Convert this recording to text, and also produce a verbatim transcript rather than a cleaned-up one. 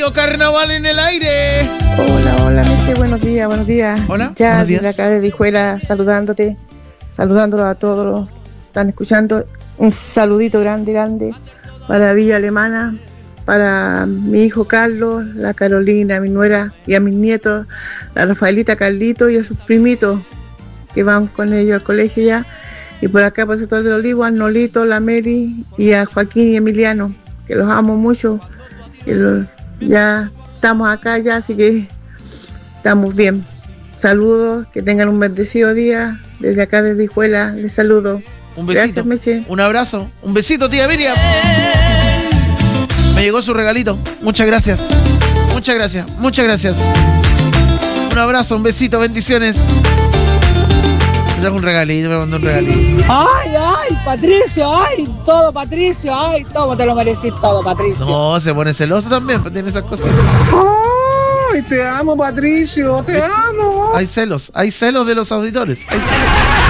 Radio Carnaval en el aire. Hola, hola, Meche, buenos días, buenos días. Hola, ya buenos desde días. acá de Dijuela, saludándote, saludándolo a todos los que están escuchando. Un saludito grande, grande para Villa Alemana, para mi hijo Carlos, la Carolina, mi nuera y a mis nietos, la Rafaelita, Carlito y a sus primitos que van con ellos al colegio ya. Y por acá, por el sector del Olivo, a Nolito, la Mary y a Joaquín y Emiliano, que los amo mucho. Que los, ya estamos acá ya, así que estamos bien. Saludos, que tengan un bendecido día. Desde acá, desde Hijuela, les saludo. Un besito, Gracias, Meche. un abrazo, un besito, tía Miriam. Me llegó su regalito. Muchas gracias. Muchas gracias, muchas gracias. Un abrazo, un besito, bendiciones. Me trajo un regalito, me mandó un regalito. Ay, ay, Patricio, ay, todo Patricio, ay, todo te lo merecís todo, Patricio. No, se pone celoso también, pues tiene esas cosas. Ay, te amo, Patricio, te amo. Hay celos, hay celos de los auditores. Hay celos.